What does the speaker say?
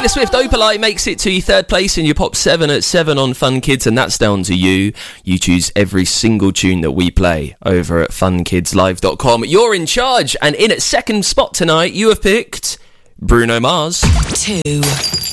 Taylor Swift, Opalite makes it to your third place in your Pop 7 at 7 on Fun Kids, and that's down to you. You choose every single tune that we play over at funkidslive.com. You're in charge, and in at second spot tonight, you have picked Bruno Mars. 2.